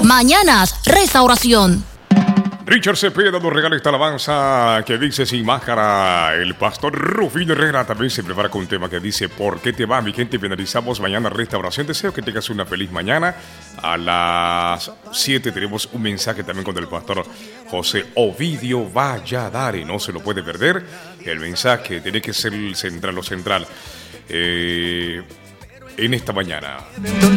Mañanas, restauración. Richard Cepeda nos regala esta alabanza que dice Sin Máscara. El pastor Rufino Herrera también se prepara con un tema que dice ¿Por qué te va, mi gente? Finalizamos mañana restauración. Deseo que tengas una feliz mañana. A las 7 tenemos un mensaje también con el pastor José Ovidio Valladares. No se lo puede perder. El mensaje tiene que ser el central, lo central en esta mañana.